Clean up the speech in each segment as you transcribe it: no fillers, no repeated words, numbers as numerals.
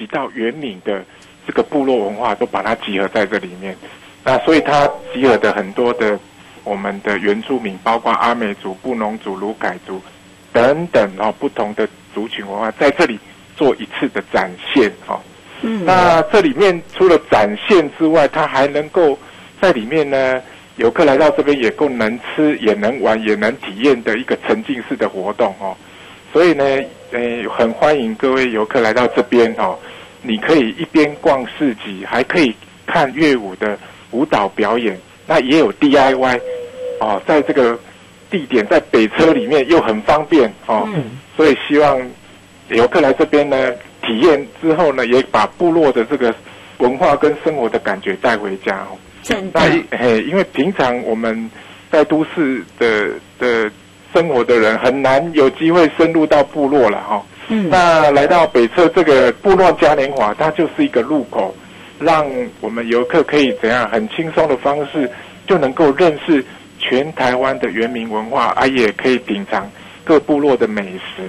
及到原闽的这个部落文化都把它集合在这里面。那所以它集合的很多的我们的原住民，包括阿美族、布农族、鲁凯族等等不同的族群文化在这里做一次的展现那这里面除了展现之外，它还能够在里面呢，游客来到这边也够能吃、也能玩、也能体验的一个沉浸式的活动所以呢，很欢迎各位游客来到这边你可以一边逛市集，还可以看乐舞的舞蹈表演，那也有 DIY 在这个地点在北车里面又很方便所以希望游客来这边呢体验之后呢，也把部落的这个文化跟生活的感觉带回家那因为平常我们在都市的生活的人很难有机会深入到部落了那来到北车这个部落嘉年华，它就是一个入口，让我们游客可以怎样很轻松的方式就能够认识全台湾的原民文化也可以品尝各部落的美食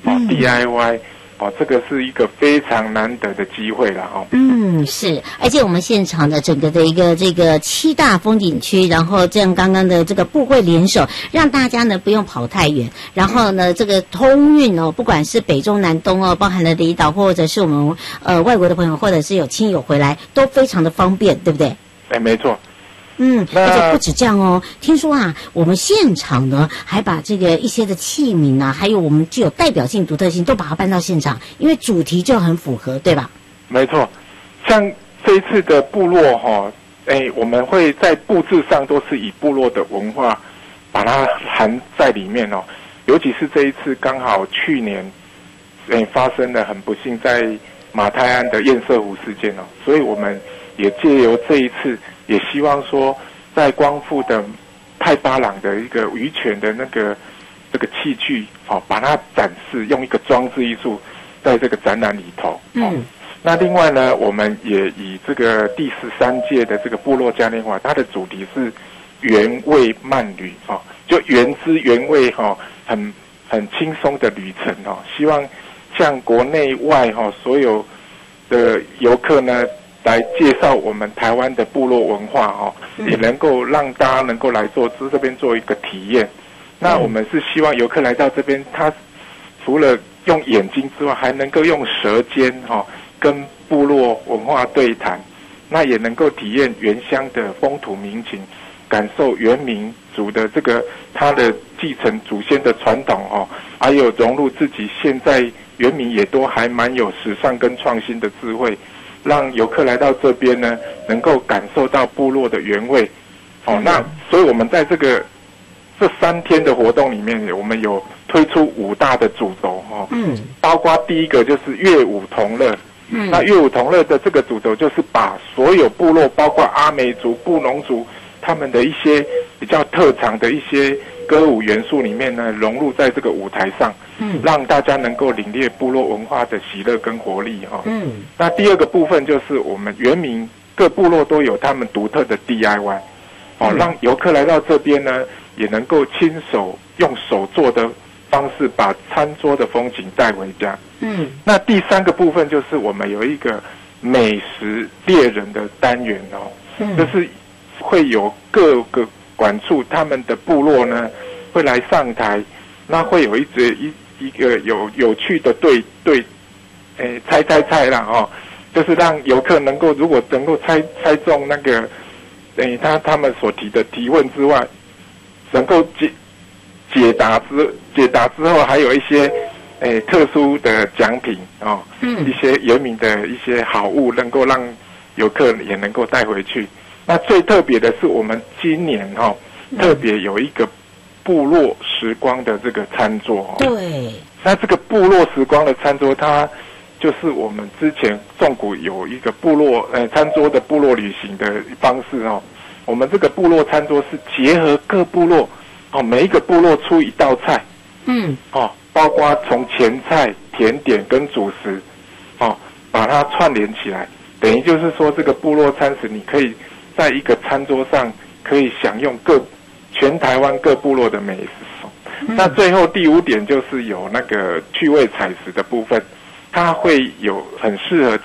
DIY这个是一个非常难得的机会了是，而且我们现场的整个的一个这个7大风景区，然后这样刚刚的这个部会联手，让大家呢不用跑太远，然后呢这个通运不管是北中南东包含了离岛或者是我们外国的朋友或者是有亲友回来，都非常的方便，对不对？ 没错。 而且不止这样听说我们现场呢还把这个一些的器皿还有我们具有代表性、独特性都把它搬到现场，因为主题就很符合，对吧？没错， 像这一次的部落我们会在布置上都是以部落的文化把它含在里面尤其是这一次刚好去年发生了很不幸在马太安的堰塞湖事件所以我们也借由这一次，也希望说在光复的太巴朗的一个渔权的这个器具把它展示，用一个装置艺术在这个展览里头那另外呢，我们也以这个第13届的这个部落嘉年华，它的主题是原味慢旅就原汁原味很轻松的旅程希望向国内外所有的游客呢来介绍我们台湾的部落文化也能够让大家能够来这边做一个体验。那我们是希望游客来到这边，他除了用眼睛之外，还能够用舌尖跟部落文化对谈，那也能够体验原乡的风土民情，感受原民族的这个他的继承祖先的传统还有融入自己现在原民也都还蛮有时尚跟创新的智慧，让游客来到这边呢，能够感受到部落的原味那所以我们在这3天的活动里面，我们有推出5大的主轴包括第一个就是乐舞同乐那乐舞同乐的这个主轴就是把所有部落，包括阿美族、布农族，他们的一些比较特长的一些歌舞元素里面呢，融入在这个舞台上让大家能够领略部落文化的喜乐跟活力那第二个部分就是我们原民各部落都有他们独特的 DIY让游客来到这边呢，也能够亲手用手做的方式把餐桌的风景带回家那第3个部分就是我们有一个美食猎人的单元就是会有各个管处他们的部落呢会来上台，那会有一个有趣的对猜啦就是让游客如果能够猜中那个他们所提的提问之外，能够解答之后，还有一些特殊的奖品一些原民的一些好物，能够让游客也能够带回去。那最特别的是，我们今年特别有一个部落时光的这个餐桌对， 那这个部落时光的餐桌，它就是我们之前纵谷有一个部落餐桌的部落旅行的方式我们这个部落餐桌是结合各部落每一个部落出一道菜包括从前菜、甜点跟主食把它串联起来，等于就是说这个部落餐食你可以在一个餐桌上可以享用全台湾各部落的美食那最后第5点就是有那个趣味采食的部分，它会有很适合